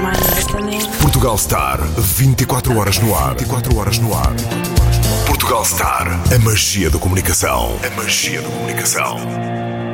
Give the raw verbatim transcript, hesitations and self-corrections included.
my listening. Portugal Star, vinte e quatro horas no ar. vinte e quatro horas no ar. Portugal Star, a magia da comunicação. A magia da comunicação.